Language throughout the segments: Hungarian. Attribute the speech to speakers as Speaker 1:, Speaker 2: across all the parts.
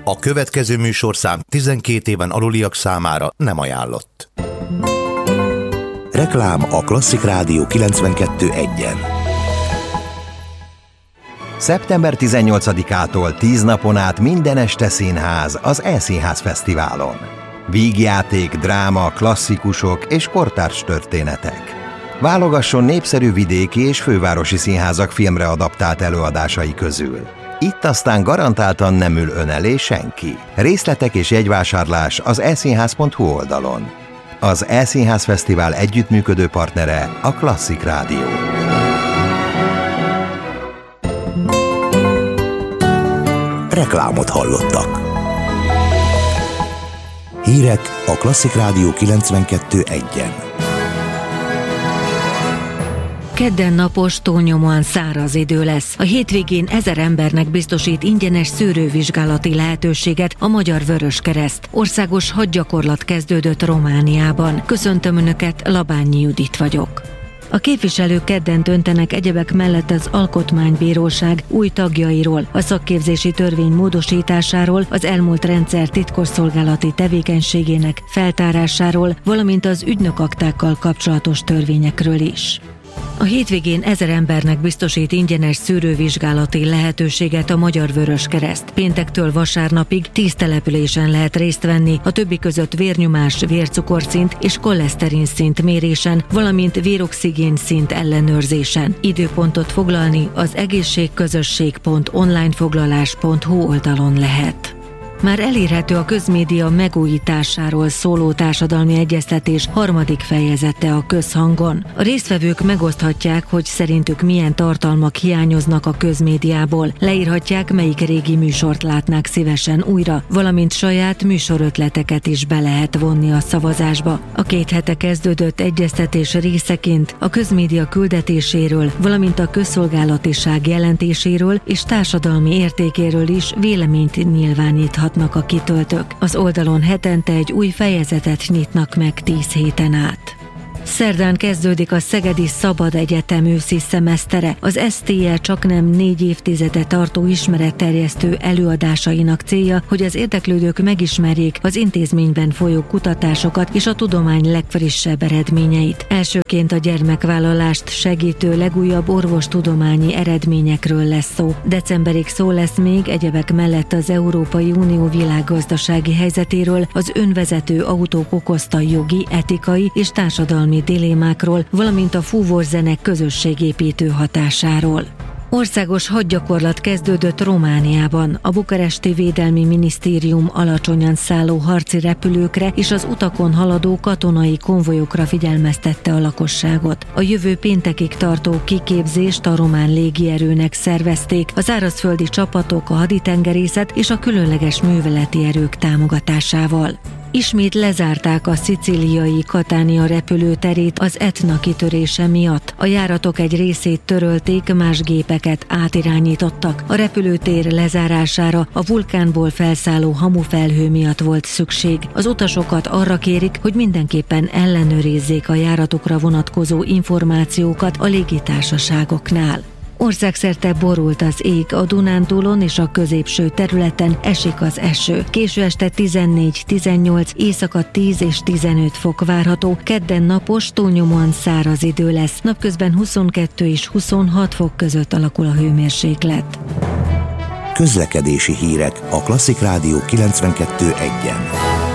Speaker 1: A következő műsorszám 12 éven aluliak számára nem ajánlott. Reklám a Klasszik Rádió 92.1-en.
Speaker 2: Szeptember 18-ától 10 napon át minden este színház az E-Színház Fesztiválon. Vígjáték, dráma, klasszikusok és kortárs történetek. Válogasson népszerű vidéki és fővárosi színházak filmre adaptált előadásai közül. Itt aztán garantáltan nem ül ön elé senki. Részletek és jegyvásárlás az eszínház.hu oldalon. Az E-Színház Fesztivál együttműködő partnere a Klasszik Rádió.
Speaker 1: Reklámot hallottak. Hírek a Klasszik Rádió 92.1-en.
Speaker 3: Kedden napos, túlnyomóan száraz idő lesz. A hétvégén 1000 embernek biztosít ingyenes szűrővizsgálati lehetőséget a Magyar Vöröskereszt. Országos hadgyakorlat kezdődött Romániában. Köszöntöm Önöket, Labányi Judit vagyok. A képviselők kedden döntenek egyebek mellett az Alkotmánybíróság új tagjairól, a szakképzési törvény módosításáról, az elmúlt rendszer titkosszolgálati tevékenységének feltárásáról, valamint az ügynökaktákkal kapcsolatos törvényekről is. A hétvégén 1000 embernek biztosít ingyenes szűrővizsgálati lehetőséget a Magyar Vöröskereszt. Péntektől vasárnapig 10 településen lehet részt venni, a többi között vérnyomás, vércukorszint és koleszterinszint mérésen, valamint véroxigén szint ellenőrzésen. Időpontot foglalni az egészségközösség.onlinefoglalás.hu oldalon lehet. Már elérhető a közmédia megújításáról szóló társadalmi egyeztetés harmadik fejezete a Közhangon. A résztvevők megoszthatják, hogy szerintük milyen tartalmak hiányoznak a közmédiából. Leírhatják, melyik régi műsort látnák szívesen újra, valamint saját műsorötleteket is be lehet vonni a szavazásba. A 2 hete kezdődött egyeztetés részeként a közmédia küldetéséről, valamint a közszolgálatiság jelentéséről és társadalmi értékéről is véleményt nyilváníthat a kitöltők. Az oldalon hetente egy új fejezetet nyitnak meg 10 héten át. Szerdán kezdődik a Szegedi Szabad Egyetem őszi szemesztere. Az STE csaknem 4 évtizede tartó ismeretterjesztő előadásainak célja, hogy az érdeklődők megismerjék az intézményben folyó kutatásokat és a tudomány legfrissebb eredményeit. Elsőként a gyermekvállalást segítő legújabb orvostudományi eredményekről lesz szó. Decemberig szó lesz még egyebek mellett az Európai Unió világgazdasági helyzetéről, az önvezető autók okozta jogi, etikai és társadalmi dilémákról, valamint a fúvorzene közösségépítő hatásáról. Országos hadgyakorlat kezdődött Romániában. A bukaresti Védelmi Minisztérium alacsonyan szálló harci repülőkre és az utakon haladó katonai konvojokra figyelmeztette a lakosságot. A jövő péntekig tartó kiképzést a román légierőnek szervezték, a szárazföldi csapatok, a haditengerészet és a különleges műveleti erők támogatásával. Ismét lezárták a szicíliai Catania repülőterét az Etna kitörése miatt. A járatok egy részét törölték, más gépeket átirányítottak. A repülőtér lezárására a vulkánból felszálló hamufelhő miatt volt szükség. Az utasokat arra kérik, hogy mindenképpen ellenőrizzék a járatokra vonatkozó információkat a légitársaságoknál. Országszerte borult az ég, a Dunántúlon és a középső területen esik az eső. Késő este 14-18, éjszaka 10 és 15 fok várható, kedden napos, túlnyomóan száraz idő lesz. Napközben 22 és 26 fok között alakul a hőmérséklet.
Speaker 1: Közlekedési hírek a Klasszik Rádió 92.1-en.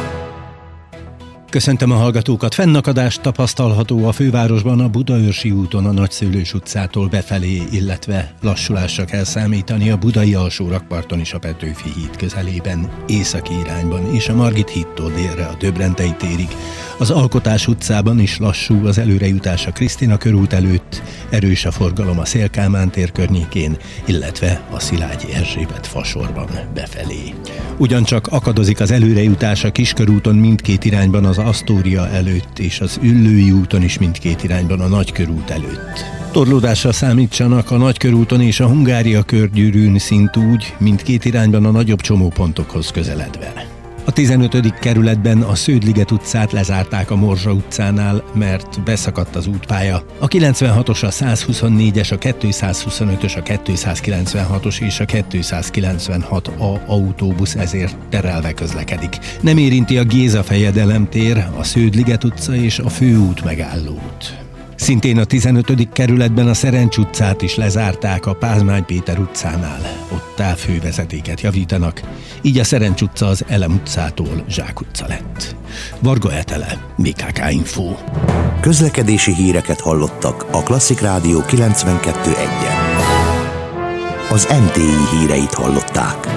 Speaker 4: Köszöntöm a hallgatókat! Fennakadás tapasztalható a fővárosban a Budaörsi úton a Nagyszőlős utcától befelé, illetve lassulásra kell számítani a Budai Alsórakparton és a Petőfi híd közelében, északi irányban, és a Margit hídtól délre a Döbrentei térig. Az Alkotás utcában is lassú az előrejutás a Krisztina körút előtt, erős a forgalom a Széll-Kálmán tér környékén, illetve a Szilágyi Erzsébet fasorban befelé. Ugyancsak akadozik az előrejutás a Kiskörúton mindkét irányban az Asztória előtt, és az Üllői úton is mindkét irányban a Nagykörút előtt. Torlódásra számítsanak a Nagykörúton és a Hungária körgyűrűn szintúgy, mindkét irányban a nagyobb csomópontokhoz közeledve. A 15. kerületben a Sződliget utcát lezárták a Morzsa utcánál, mert beszakadt az útpálya. A 96-os, a 124-es, a 225-ös, a 296-os és a 296A autóbusz ezért terelve közlekedik. Nem érinti a Géza-fejedelem tér, a Sződliget utca és a főút megállót. Szintén a 15. kerületben a Szerencs utcát is lezárták a Pázmány Péter utcánál. Ott távhővezetéket javítanak, így a Szerencs utca az Elem utcától Zsák utca lett. Varga Etele, BKK Info.
Speaker 1: Közlekedési híreket hallottak a Klasszik Rádió 92.1-en. Az NTI híreit hallották.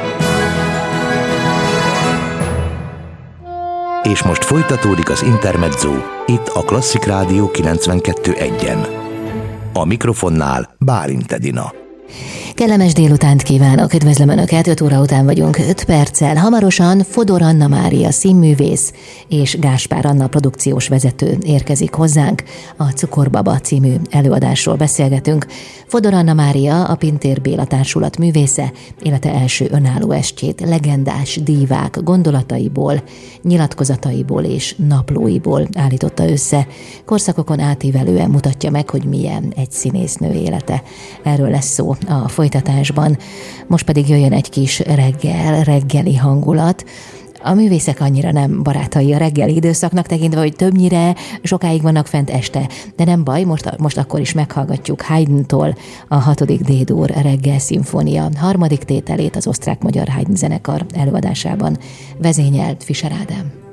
Speaker 1: És most folytatódik az Intermezzo, itt a Klasszik Rádió 92.1-en. A mikrofonnál Bálint Edina.
Speaker 5: Kellemes délutánt kívánok, üdvözlöm Önöket, 5 óra után vagyunk 5 perccel. Hamarosan Fodor Anna Mária színművész és Gáspár Anna produkciós vezető érkezik hozzánk. A Cukorbaba című előadásról beszélgetünk. Fodor Anna Mária a Pintér Béla Társulat művésze, élete első önálló estjét legendás dívák gondolataiból, nyilatkozataiból és naplóiból állította össze. Korszakokon átívelően mutatja meg, hogy milyen egy színésznő élete. Erről lesz szó a folytatásban. Most pedig jöjjön egy kis reggeli hangulat. A művészek annyira nem barátai a reggeli időszaknak, tekintve, hogy többnyire sokáig vannak fent este. De nem baj, most akkor is meghallgatjuk Haydntól a 6. D-dur reggel szimfónia harmadik tételét az osztrák-magyar Haydn zenekar előadásában. Vezényelt Fischer Ádám.